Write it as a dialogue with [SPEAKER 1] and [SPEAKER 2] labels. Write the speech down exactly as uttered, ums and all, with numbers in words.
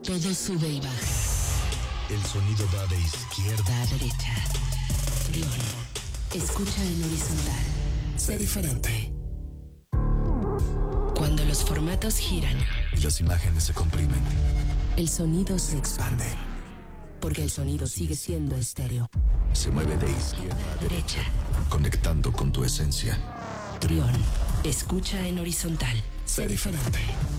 [SPEAKER 1] Todo sube y baja.
[SPEAKER 2] El sonido va de izquierda
[SPEAKER 1] a derecha. Trión. Escucha en horizontal.
[SPEAKER 2] Sé diferente.
[SPEAKER 1] Cuando los formatos giran
[SPEAKER 2] y las imágenes se comprimen,
[SPEAKER 1] el sonido se expande. Porque el sonido sigue siendo estéreo.
[SPEAKER 2] Se mueve de izquierda a derecha, conectando con tu esencia.
[SPEAKER 1] Trión. Escucha en horizontal.
[SPEAKER 2] Sé diferente.